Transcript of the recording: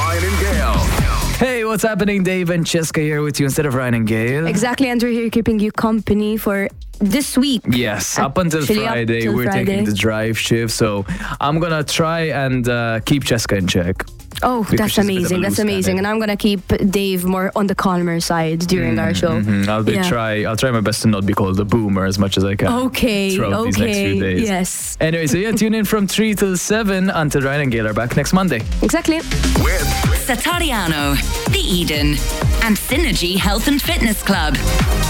Ryan and Gail. Hey, what's happening? Dave and Cheska here with you instead of Ryan and Gail. Exactly, and we're here keeping you company for this week. Yes, up until Friday, we're taking the drive shift. So I'm going to try and keep Cheska in check. Oh, that's amazing. That's amazing. And I'm going to keep Dave more on the calmer side during our show. I'll try my best to not be called a boomer as much as I can. Okay. Throughout these next few days. Yes. Anyway, so yeah, tune in from 3 till 7 until Ryan and Gail are back next Monday. Exactly. With Satariano, The Eden, and Synergy Health and Fitness Club.